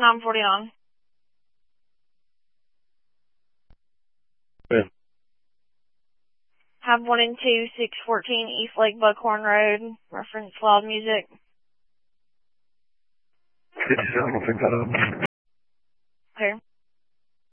949. Yeah. Have 1 and 2, 614 East Lake Buckhorn Road. Reference loud music. I don't think that